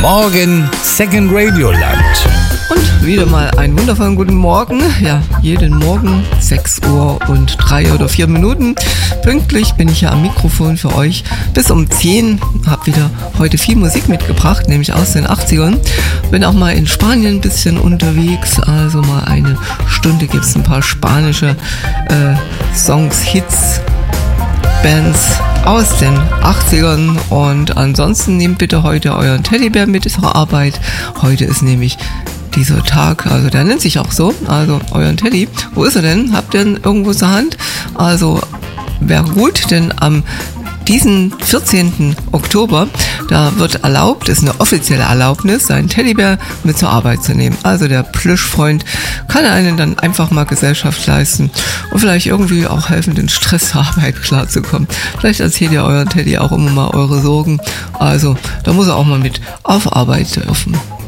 Morgen Second Radio Land. Und wieder mal einen wundervollen guten Morgen. Ja, jeden Morgen 6 Uhr und 3 oder 4 Minuten. Pünktlich bin ich ja am Mikrofon für euch bis um 10. Hab wieder heute viel Musik mitgebracht, nämlich aus den 80ern. Bin auch mal in Spanien ein bisschen unterwegs. Also mal eine Stunde gibt es ein paar spanische Songs, Hits, Bands aus den 80ern. Und ansonsten nehmt bitte heute euren Teddybär mit zur Arbeit. Heute ist nämlich dieser Tag, also der nennt sich auch so, also euren Teddy. Wo ist er denn? Habt ihr ihn irgendwo zur Hand? Also wäre gut, denn am diesen 14. Oktober, da wird erlaubt, ist eine offizielle Erlaubnis, seinen Teddybär mit zur Arbeit zu nehmen. Also der Plüschfreund kann einen dann einfach mal Gesellschaft leisten und vielleicht irgendwie auch helfen, den Stress der Arbeit klarzukommen. Vielleicht erzählt ihr euren Teddy auch immer mal eure Sorgen. Also da muss er auch mal mit auf Arbeit dürfen.